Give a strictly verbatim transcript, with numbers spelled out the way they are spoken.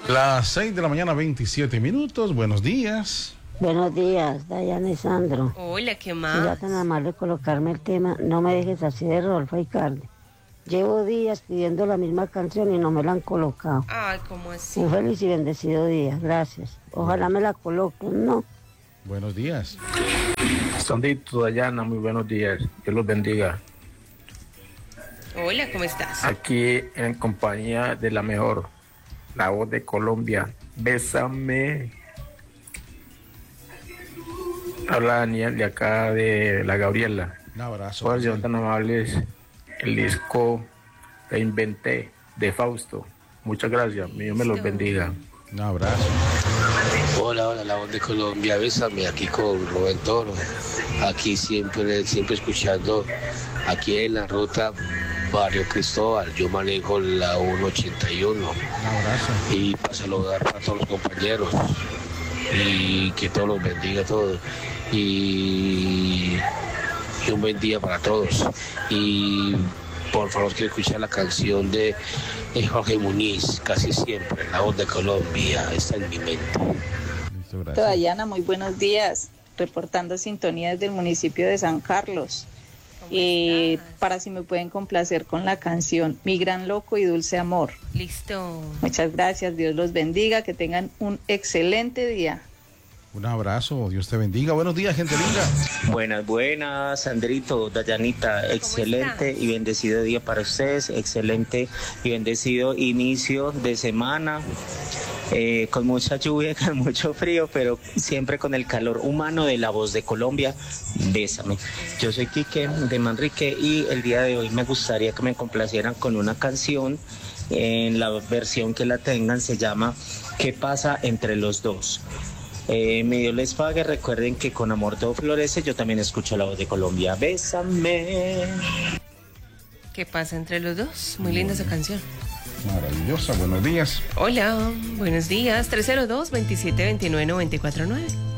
Las seis de la mañana, veintisiete minutos. Buenos días. Buenos días, Dayana y Sandro. Hola, ¿qué Si más? ya tan amable de colocarme el tema, no me dejes así de Rodolfo y Carne. Llevo días pidiendo la misma canción y no me la han colocado. Ay, ¿cómo así? Un feliz y bendecido día, gracias. Ojalá me la coloquen, ¿no? Buenos días. Sandito, Dayana, muy buenos días. Dios los bendiga. Hola, ¿cómo estás? Aquí en compañía de la mejor, la voz de Colombia. Bésame. Habla Daniel de acá de la Gabriela. Un abrazo. Por ser tan amables, el disco que inventé de Fausto. Muchas gracias. Dios me los bendiga. Un abrazo. Hola, hola, la voz de Colombia, bésame, aquí con Rubén Toro, aquí siempre, siempre escuchando, aquí en la ruta Barrio Cristóbal, yo manejo la ciento ochenta y uno, Un abrazo. y para saludar para todos los compañeros, y que todos los bendiga a todos, y, y un buen día para todos, y por favor quiero escuchar la canción de, de Jorge Muniz, casi siempre, la voz de Colombia, está en mi mente. Listo, gracias. Dayana, muy buenos días. Reportando sintonía desde el municipio de San Carlos. Eh, para si me pueden complacer con la canción Mi Gran Loco y Dulce Amor. Listo. Muchas gracias, Dios los bendiga, que tengan un excelente día. Un abrazo. Dios te bendiga. Buenos días, gente linda. Buenas, buenas, Sandrito, Dayanita, excelente estás? y bendecido día para ustedes, excelente y bendecido inicio de semana, eh, con mucha lluvia, con mucho frío, pero siempre con el calor humano de la voz de Colombia. Bésame. Yo soy Quique de Manrique y el día de hoy me gustaría que me complacieran con una canción, en la versión que la tengan, se llama ¿Qué pasa entre los dos? Eh, mi Dios les pague, recuerden que con amor todo florece, yo también escucho la voz de Colombia. Bésame. ¿Qué pasa entre los dos? Muy linda esa canción. Maravillosa. Buenos días. Hola, buenos días. tres cero dos, veintisiete veintinueve, noventa y cuatro nueve.